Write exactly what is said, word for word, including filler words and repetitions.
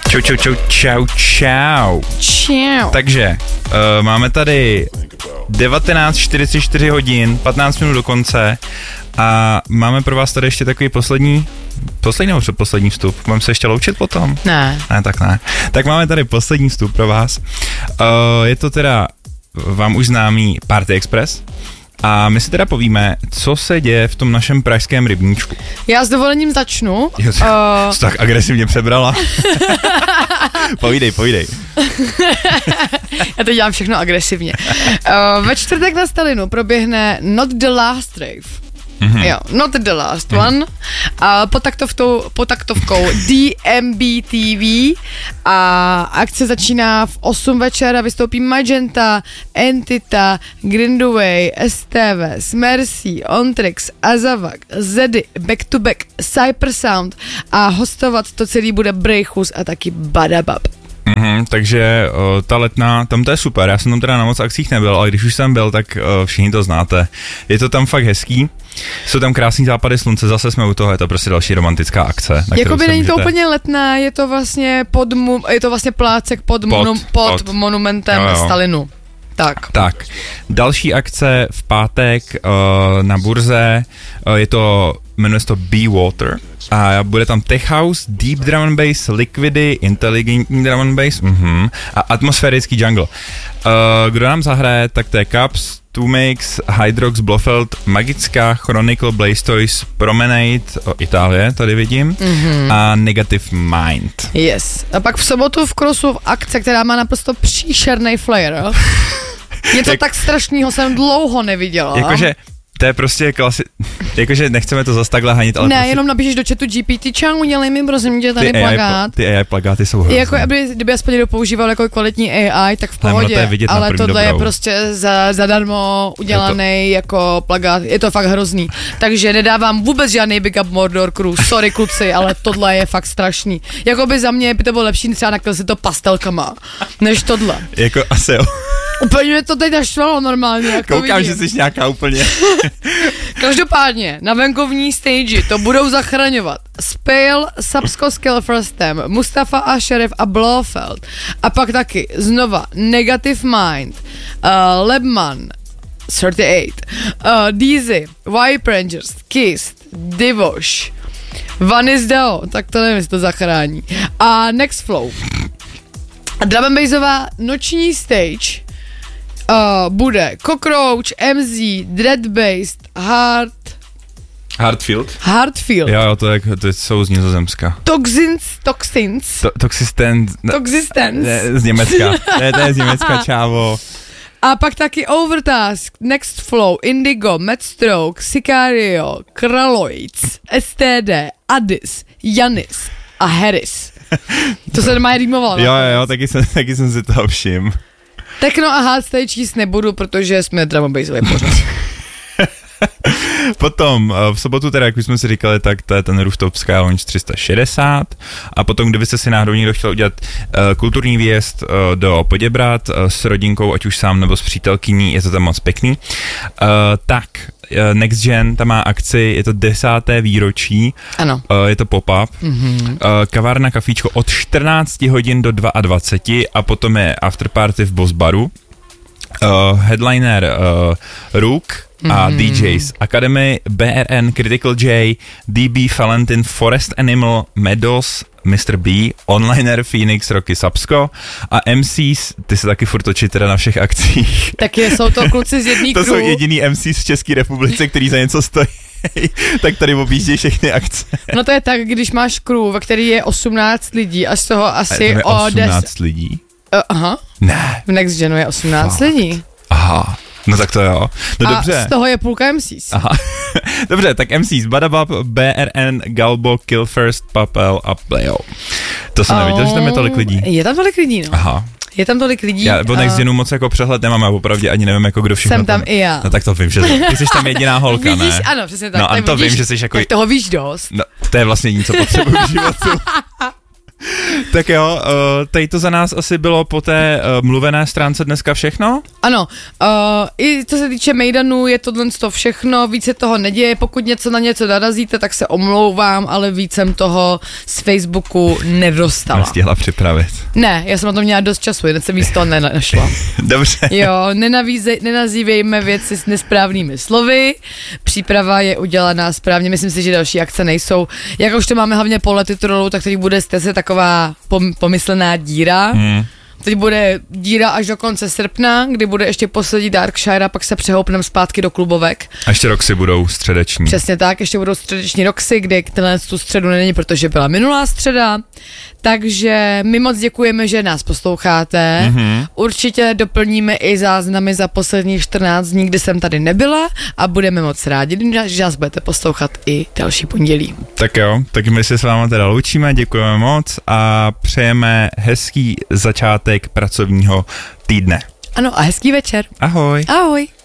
Čau, čau, čau, čau, čau. Čau. Takže, uh, máme tady devatenáct čtyřicet čtyři hodin, patnáct minut do konce a máme pro vás tady ještě takový poslední, poslední nebo předposlední vstup. Mám se ještě loučit potom? Ne. Ne, tak ne. Tak máme tady poslední vstup pro vás. Uh, je to teda vám už známý Party Express. A my si teda povíme, co se děje v tom našem pražském rybníčku. Já s dovolením začnu. Jo, jsi, uh... jsi tak agresivně přebrala. Povídej, povídej. Já to dělám všechno agresivně. Uh, ve čtvrtek na Stalinu proběhne Not the Last Rave. Mm-hmm. Jo, Not the Last mm-hmm. One. A pod taktovkou, pod taktovkou D M B T V a akce začíná v osm večer a vystoupí Magenta, Entita, Grindaway, S T V, Smercy, Ontrix, Azavak, Zedy, Back to Back, Cypersound a hostovat to celý bude Brejchus a taky Badabab. Mm-hmm, takže o, ta letná, tam to je super, já jsem tam teda na moc akcích nebyl, ale když už jsem byl, tak o, všichni to znáte. Je to tam fakt hezký, jsou tam krásný západy slunce, zase jsme u toho, je to prostě další romantická akce. Jakoby není můžete... to úplně letná, je to vlastně pod, mu, je to vlastně plácek pod, pod, monu, pod, pod monumentem jo, jo. Stalinu. Tak. Tak, další akce v pátek uh, na burze, uh, je to, jmenuje se to Be Water a bude tam Tech House, Deep Drum and Bass, Liquidy, Inteligentní Drum and Bass uh-huh, a atmosférický jungle. Uh, kdo nám zahraje, tak to je Caps, Two Makes, Hydrox, Blofeld, Magická, Chronicle, Blastoise, Promenade, o, Itálie, tady vidím, mm-hmm. a Negative Mind. Yes. A pak v sobotu v Krosu akce, která má naprosto příšerný flair. Je to Jak, tak strašnýho, jsem dlouho neviděla. Jakože to je prostě klasi... Jakože nechceme to zas takhle hanit, ale ne, prostě... jenom napíšeš do chatu G P T, čau, udělej mi prosím tě tady ty plagát. A I, ty A I plagáty jsou hrozné. Jako, aby, kdyby aspoň někdo používal jako kvalitní A I, tak v pohodě, ne, to ale tohle dobrou. Je prostě za, zadarmo udělaný je to... jako plagát, je to fakt hrozný. Takže nedávám vůbec žádný Big Up Mordor Crew, sorry kluci, ale tohle je fakt strašný. Jakoby za mě by to bylo lepší třeba nakreslit to pastelkama, než tohle. Jako asi jo. Úplně mě to teď naštvalo normálně, jak to Koukám, vidím. že jsi nějaká úplně... Každopádně, na venkovní stage to budou zachraňovat Spale, Subsko s Kilfrostem, Mustafa a Sheriff a Blofeld. A pak taky znova Negative Mind, uh, Lebman, třicet osm, uh, Deezy, Vibe Rangers, Kist, Divosh, Vanis Deo, tak to nevím, jestli to zachrání. A Next Flow. Drum and bassová noční stage Uh, bude Cockroach, M Z, Dreadbased, Hard... Hardfield? Hardfield. Jo, jo, to, je, to jsou z Nizozemska. Toxins, Toxins. To, toxistent... Toxistence. Ne, z Německa. Ne, to je z Německa, čávo. A pak taky Overtask, Next Flow, Indigo, Madstroke, Sicario, Kraloids, S T D, Addis, Janis a Harris. To se normálně rýmovalo. Jo, jo, jo, taky jsem, taky jsem si toho všim. Techno a hardstyle číst nebudu, protože jsme drum and bassový pořad. Potom v sobotu teda, jak už jsme si říkali, tak to je ten Rooftop Sky Lounge tři sta šedesát a potom, kdybyste si náhodou někdo chtěl udělat uh, kulturní výjezd uh, do Poděbrad uh, s rodinkou, ať už sám nebo s přítelkyní, je to tam moc pěkný, uh, tak uh, Next Gen tam má akci, je to desáté výročí, ano. Uh, je to pop-up, mm-hmm. uh, kavárna, kafíčko od čtrnáct hodin do dvacet dva a potom je afterparty v Boss Baru, uh, headliner uh, Rook a mm. D Js Academy, B R N, Critical J, D B, Valentin, Forest Animal, Meadows, mister B, Onliner, Phoenix, Rocky, Subsko a M Cs, ty se taky furt točí teda na všech akcích. Tak je, jsou to kluci z jedný To crew. jsou jediný M Cs v České republice, který za něco stojí. Tak tady objíždějí všechny akce. No to je tak, když máš crew, ve který je osmnáct lidí a z toho asi je o osmnáct deset lidí? Uh, aha. Ne. V Next Genu je osmnáct Fakt. lidí. Aha. No tak to jo. No a dobře. z toho je půlka M Cs. Aha. Dobře, tak M Cs Badabab, B R N, Galbo, Kill First, Papel a Playo. To jsem oh, nevěděl, že tam je tolik lidí. Je tam tolik lidí, no. Aha. Je tam tolik lidí. Já o Next Genu moc jako přehled nemám, já opravdu ani nevím, jako kdo všechno Jsem tam, tam i já. No tak to vím, že ty jsi tam jediná holka, vidíš, ne? Ano, přesně tak. No a to vidíš, vím, že jsi jako... Tak toho víš dost. No, to je vlastně jediné, co potřebuji v životu. Tak jo, uh, tady to za nás asi bylo po té uh, mluvené stránce dneska všechno? Ano, uh, i co se týče Mejdanu, je tohle to všechno, více toho neděje, pokud něco na něco narazíte, tak se omlouvám, ale víc jsem toho z Facebooku nedostala. Nestihla připravit. Ne, já jsem na to měla dost času, jen jsem víc toho nenašla. Dobře. Jo, nenavíze, nenazývejme věci s nesprávnými slovy, příprava je udělaná správně, myslím si, že další akce nejsou. Jak už to máme hlavně po titrolu, tak teď bude se taková pom- pomyslená díra. Hmm. Teď bude díra až do konce srpna, kdy bude ještě poslední Darkshire a pak se přehoupneme zpátky do klubovek. A ještě roxy budou středeční. Přesně tak, ještě budou středeční roxy, kdy tenhle tu středu není, protože byla minulá středa. Takže my moc děkujeme, že nás posloucháte. Mm-hmm. Určitě doplníme i záznamy za posledních čtrnáct dní, kdy jsem tady nebyla a budeme moc rádi, že nás budete poslouchat i další pondělí. Tak jo, tak my se s váma teda loučíme, děkujeme moc a přejeme hezký začátek pracovního týdne. Ano a hezký večer. Ahoj. Ahoj.